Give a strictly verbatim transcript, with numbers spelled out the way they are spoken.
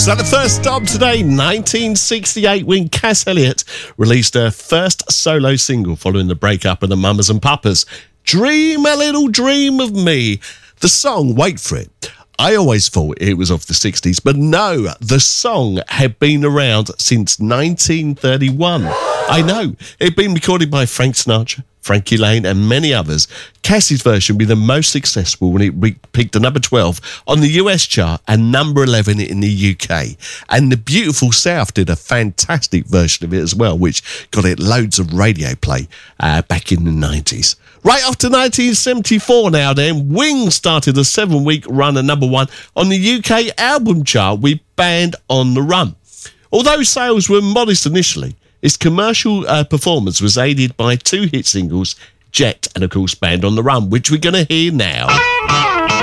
So the first stop today, nineteen sixty-eight, when Cass Elliot released her first solo single following the breakup of the Mamas and Papas, Dream a Little Dream of Me. The song, wait for it, I always thought it was of the sixties, but no, the song had been around since nineteen thirty-one. I know, it had been recorded by Frank Sinatra, Frankie Lane and many others. Cassie's version would be the most successful when it re- peaked at number twelve on the U S chart and number eleven in the U K. And the Beautiful South did a fantastic version of it as well, which got it loads of radio play uh, back in the nineties. Right after nineteen seventy-four now then, Wings started a seven-week run at number one on the U K album chart with Band on the Run. Although sales were modest initially, its commercial uh, performance was aided by two hit singles, Jet and of course Band on the Run, which we're going to hear now.